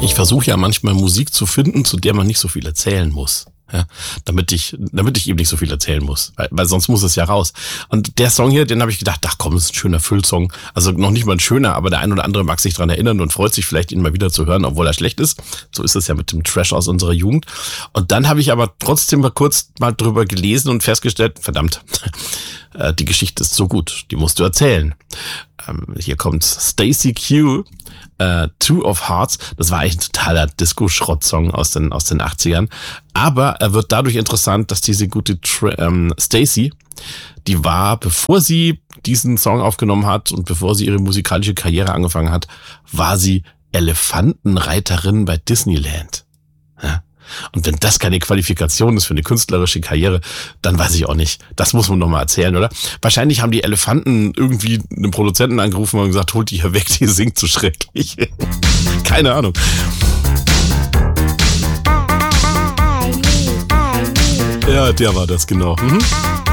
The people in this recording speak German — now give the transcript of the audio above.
Ich versuche ja manchmal Musik zu finden, zu der man nicht so viel erzählen muss. Ja, damit ich eben nicht so viel erzählen muss, weil sonst muss es ja raus. Und der Song hier, den habe ich gedacht, ach komm, das ist ein schöner Füllsong. Also noch nicht mal ein schöner, aber der ein oder andere mag sich dran erinnern und freut sich vielleicht, ihn mal wieder zu hören, obwohl er schlecht ist. So ist es ja mit dem Trash aus unserer Jugend. Und dann habe ich aber trotzdem mal kurz drüber gelesen und festgestellt, verdammt, die Geschichte ist so gut, die musst du erzählen. Hier kommt Stacey Q, Two of Hearts. Das war eigentlich ein totaler Disco-Schrott-Song aus den 80ern. Aber er wird dadurch interessant, dass diese gute Stacey, die war, bevor sie diesen Song aufgenommen hat und bevor sie ihre musikalische Karriere angefangen hat, war sie Elefantenreiterin bei Disneyland. Ja. Und wenn das keine Qualifikation ist für eine künstlerische Karriere, dann weiß ich auch nicht. Das muss man noch mal erzählen, oder? Wahrscheinlich haben die Elefanten irgendwie einen Produzenten angerufen und gesagt, holt die hier weg, die singt so schrecklich. Keine Ahnung. Ja, der war das, genau.